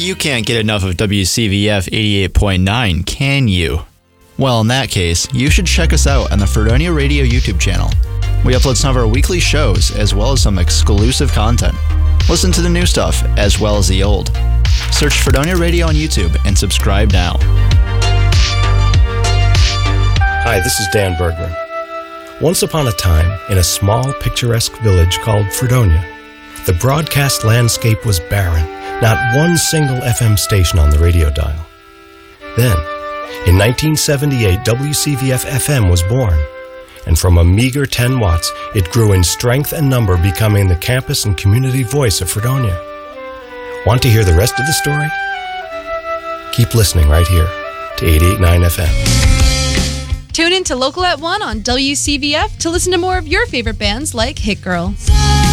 You can't get enough of WCVF 88.9, can you? Well, in that case, you should check us out on the Fredonia Radio YouTube channel. We upload some of our weekly shows, as well as some exclusive content. Listen to the new stuff, as well as the old. Search Fredonia Radio on YouTube and subscribe now. Hi, this is Dan Bergman. Once upon a time, in a small, picturesque village called Fredonia, the broadcast landscape was barren, not one single FM station on the radio dial. Then, in 1978, WCVF-FM was born, and from a meager 10 watts, it grew in strength and number, becoming the campus and community voice of Fredonia. Want to hear the rest of the story? Keep listening right here to 88.9 FM. Tune in to Local at 1 on WCVF to listen to more of your favorite bands like Hit Girl.